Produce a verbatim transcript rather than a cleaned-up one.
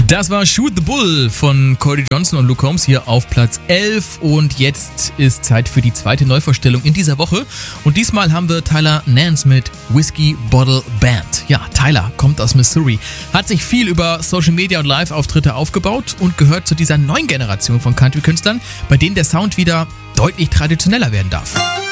Das war Shoot the Bull von Cody Johnson und Luke Combs hier auf Platz elf. Und jetzt ist Zeit für die zweite Neuvorstellung in dieser Woche. Und diesmal haben wir Tyler Nance mit Whiskey Bottle Band. Ja, Tyler kommt aus Missouri, hat sich viel über Social Media und Live-Auftritte aufgebaut und gehört zu dieser neuen Generation von Country-Künstlern, bei denen der Sound wieder deutlich traditioneller werden darf.